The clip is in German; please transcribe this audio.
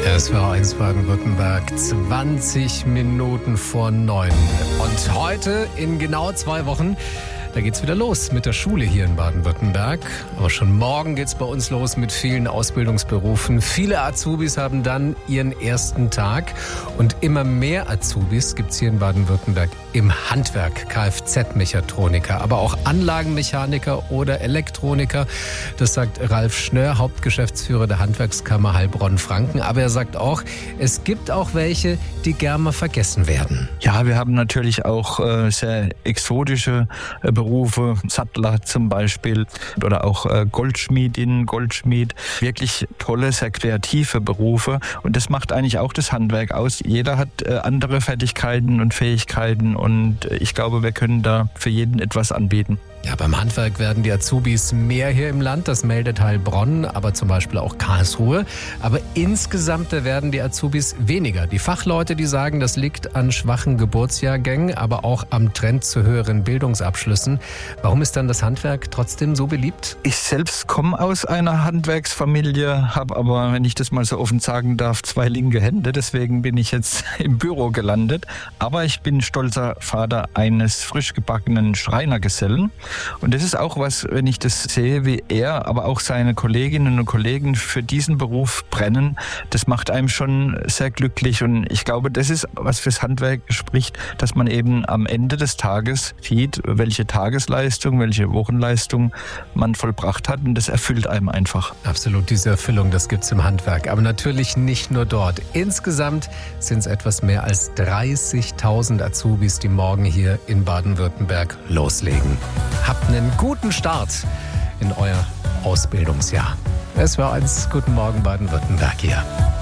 SWR 1 Baden-Württemberg, 20 Minuten vor 9. Und heute in genau 2 Wochen, da geht's wieder los mit der Schule hier in Baden-Württemberg. Aber schon morgen geht's bei uns los mit vielen Ausbildungsberufen. Viele Azubis haben dann ihren ersten Tag. Und immer mehr Azubis gibt's hier in Baden-Württemberg im Handwerk. Kfz-Mechatroniker, aber auch Anlagenmechaniker oder Elektroniker. Das sagt Ralf Schnör, Hauptgeschäftsführer der Handwerkskammer Heilbronn-Franken. Aber er sagt auch, es gibt auch welche, die gern mal vergessen werden. Ja, wir haben natürlich auch sehr exotische Berufe, Sattler zum Beispiel oder auch Goldschmiedinnen, Goldschmied. Wirklich tolle, sehr kreative Berufe. Und das macht eigentlich auch das Handwerk aus. Jeder hat andere Fertigkeiten und Fähigkeiten und ich glaube, wir können da für jeden etwas anbieten. Ja, beim Handwerk werden die Azubis mehr hier im Land, das meldet Heilbronn, aber zum Beispiel auch Karlsruhe. Aber insgesamt werden die Azubis weniger. Die Fachleute, die sagen, das liegt an schwachen Geburtsjahrgängen, aber auch am Trend zu höheren Bildungsabschlüssen. Warum ist dann das Handwerk trotzdem so beliebt? Ich selbst komme aus einer Handwerksfamilie, habe aber, wenn ich das mal so offen sagen darf, 2 linke Hände. Deswegen bin ich jetzt im Büro gelandet. Aber ich bin stolzer Vater eines frisch gebackenen Schreinergesellen. Und das ist auch was, wenn ich das sehe, wie er, aber auch seine Kolleginnen und Kollegen für diesen Beruf brennen, das macht einem schon sehr glücklich. Und ich glaube, das ist, was fürs Handwerk spricht, dass man eben am Ende des Tages sieht, welche Tagesleistung, welche Wochenleistung man vollbracht hat. Und das erfüllt einem einfach. Absolut, diese Erfüllung, das gibt's im Handwerk. Aber natürlich nicht nur dort. Insgesamt sind es etwas mehr als 30.000 Azubis, die morgen hier in Baden-Württemberg loslegen. Habt einen guten Start in euer Ausbildungsjahr. SWR 1, guten Morgen Baden-Württemberg hier.